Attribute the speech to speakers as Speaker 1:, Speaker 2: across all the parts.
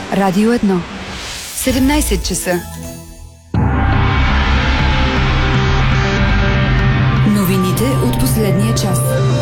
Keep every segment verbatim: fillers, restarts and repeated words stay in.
Speaker 1: Радио едно. седемнайсет часа. Новините от последния час.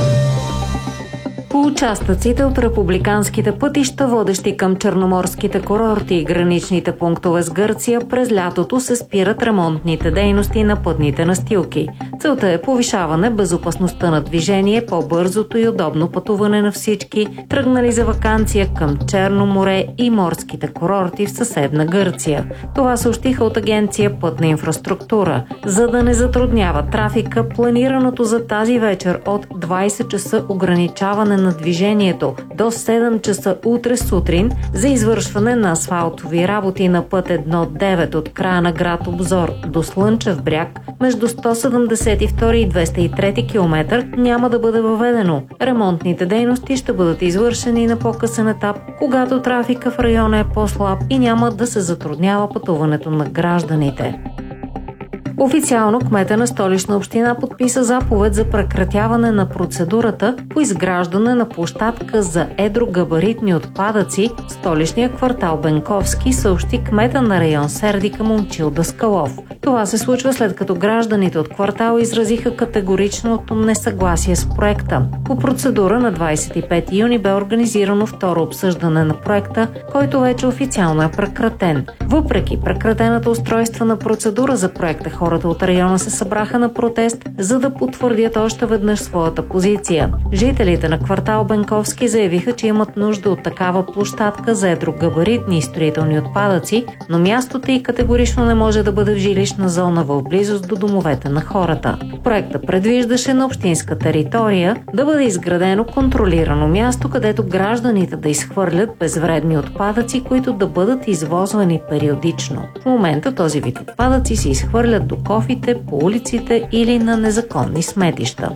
Speaker 2: По участъците от републиканските пътища, водещи към черноморските курорти и граничните пунктове с Гърция, през лятото се спират ремонтните дейности на пътните настилки. Целта е повишаване безопасността на движение, по-бързото и удобно пътуване на всички, тръгнали за ваканция към Черно море и морските курорти в съседна Гърция. Това съобщиха от агенция Пътна инфраструктура. За да не затруднява трафика, планираното за тази вечер от двайсет часа ограничаване на движението до седем часа утре сутрин за извършване на асфалтови работи на път едно девет от края на град Обзор до Слънчев бряг между сто седемдесет и втори и двеста и трети километър няма да бъде въведено. Ремонтните дейности ще бъдат извършени на по-късен етап, когато трафика в района е по-слаб и няма да се затруднява пътуването на гражданите. Официално кмета на Столична община подписа заповед за прекратяване на процедурата по изграждане на площадка за едрогабаритни отпадъци в столичния квартал Бенковски, съобщи кмета на район Сердика Момчил Даскалов. Това се случва след като гражданите от квартала изразиха категоричното несъгласие с проекта. По процедура на двайсет и пети юни бе организирано второ обсъждане на проекта, който вече официално е прекратен. Въпреки прекратената устройствена процедура за проекта, хората от района се събраха на протест, за да потвърдят още веднъж своята позиция. Жителите на квартал Бенковски заявиха, че имат нужда от такава площадка за едрогабаритни строителни отпадъци, но мястото й категорично не може да бъде в жилищна зона в близост до домовете на хората. Проектът предвиждаше на общинска територия да бъде изградено контролирано място, където гражданите да изхвърлят безвредни отпадъци, които да бъдат извозвани периодично. В момента този вид отпадъци се изхвърлят до кофите, по улиците или на незаконни сметища.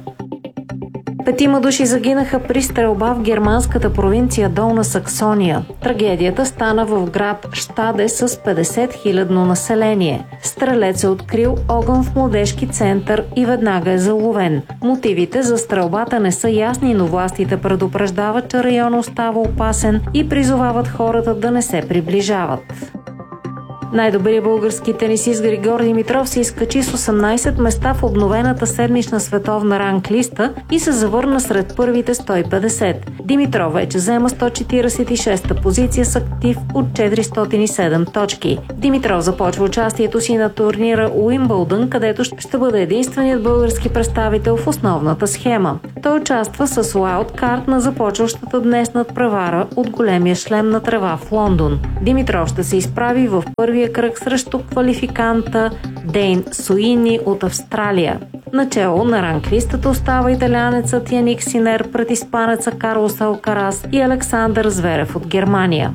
Speaker 2: Петима души загинаха при стрелба в германската провинция Долна Саксония. Трагедията стана в град Щаде с петдесет хилядно население. Стрелец е открил огън в младежки център и веднага е заловен. Мотивите за стрелбата не са ясни, но властите предупреждават, че районът остава опасен и призовават хората да не се приближават. Най-добрият български тенисист Григор Димитров се изкачи с осемнайсет места в обновената седмична световна ранглиста и се завърна сред първите сто и петдесет. Димитров вече взема сто четиридесет и шеста позиция с актив от четиристотин и седем точки. Димитров започва участието си на турнира Уимбълдън, където ще бъде единственият български представител в основната схема. Той участва с уайлдкарт на започващата днес надпревара от големия шлем на трева в Лондон. Димитров ще се изправи в първи кръг срещу квалификанта Дейн Суини от Австралия. Начело на ранглистата остава италианецът Яник Синер пред испанеца Карлос Алкарас и Александър Зверев от Германия.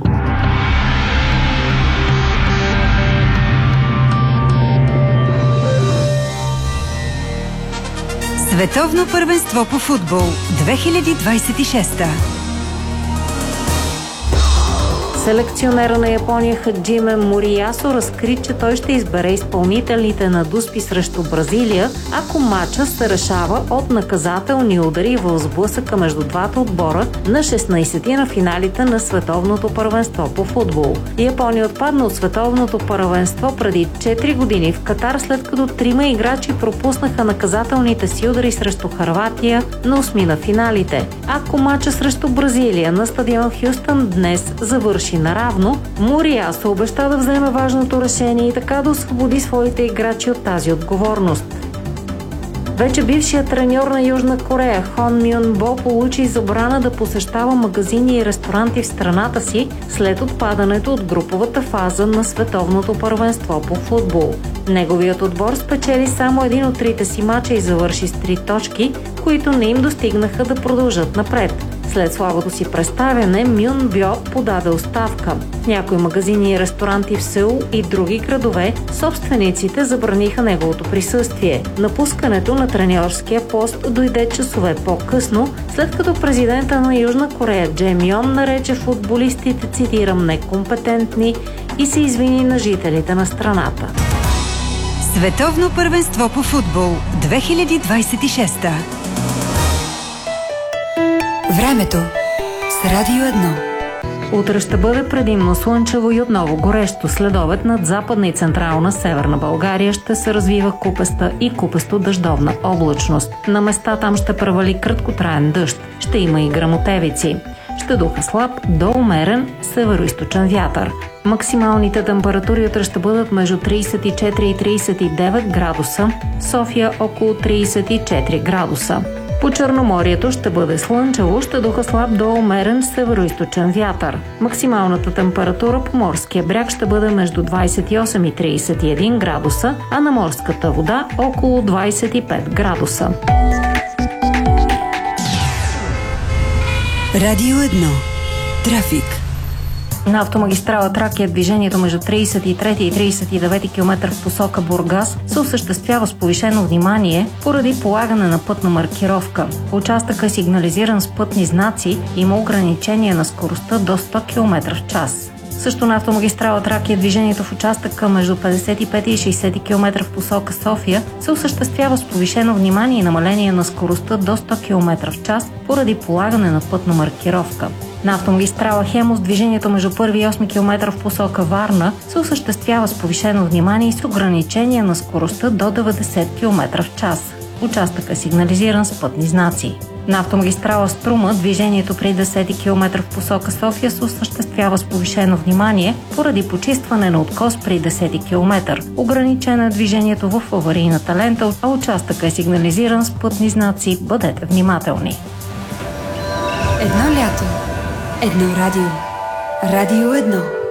Speaker 1: Световно първенство по футбол две хиляди двайсет и шеста.
Speaker 2: Селекционера на Япония Хаджиме Мориясо разкри, че той ще избере изпълнителните на Дуспи срещу Бразилия, ако матча се решава от наказателни удари в сблъсъка между двата отбора на шестнайсети на финалите на Световното първенство по футбол. Япония отпадна от Световното първенство преди четири години в Катар, след като трима играчи пропуснаха наказателните си удари срещу Хърватия на осми на финалите. Ако матча срещу Бразилия на стадион Хюстън днес завърши наравно, Мориясо обеща да вземе важното решение и така да освободи своите играчи от тази отговорност. Вече бившият треньор на Южна Корея Хон Мюн Бо получи забрана да посещава магазини и ресторанти в страната си след отпадането от груповата фаза на Световното първенство по футбол. Неговият отбор спечели само един от трите си мача и завърши с три точки, които не им достигнаха да продължат напред. След слабото си представяне, Мюн Бьо подаде оставка. В някои магазини и ресторанти в Сеул и други градове собствениците забраниха неговото присъствие. Напускането на треньорския пост дойде часове по-късно, след като президента на Южна Корея Джей Мьон нарече футболистите, цитирам, некомпетентни и се извини на жителите на страната.
Speaker 1: Световно първенство по футбол две хиляди двайсет и шеста. Времето с Радио едно.
Speaker 2: Утре ще бъде предимно слънчево и отново горещо. Следобед над западна и централна северна България ще се развива купеста и купесто дъждовна облачност. На места там ще превали краткотраен дъжд. Ще има и гръмотевици. Ще духа слаб до умерен североизточен вятър. Максималните температури утре ще бъдат между трийсет и четири и трийсет и девет градуса, София около трийсет и четири градуса. По Черноморието ще бъде слънчево, ще духа слаб до умерен североизточен вятър. Максималната температура по морския бряг ще бъде между двайсет и осем и трийсет и един градуса, а на морската вода около двайсет и пет градуса.
Speaker 1: Радио едно. Трафик.
Speaker 2: На автомагистрала Тракия движението между трийсет и трети и трийсет и девети километър в посока Бургас се осъществява с повишено внимание поради полагане на пътна маркировка. Участъкът е сигнализиран с пътни знаци и има ограничение на скоростта до сто километра в час. Също на автомагистрала Тракия движението в участъка между петдесет и пети и шейсети километра в посока София се осъществява с повишено внимание и намаление на скоростта до сто километра в час поради полагане на пътна маркировка. На автомагистрала Хемус движението между първи и осми километра в посока Варна се осъществява с повишено внимание и с ограничение на скоростта до деветдесет километра в час. Участъкът е сигнализиран с пътни знаци. На автомагистрала Струма движението при десети километра в посока София се осъществява с повишено внимание поради почистване на откос при десети километър. Ограничено е движението в аварийната лента, а участъкът е сигнализиран с пътни знаци. Бъдете внимателни.
Speaker 1: Едно лято. Едно радио. Радио едно.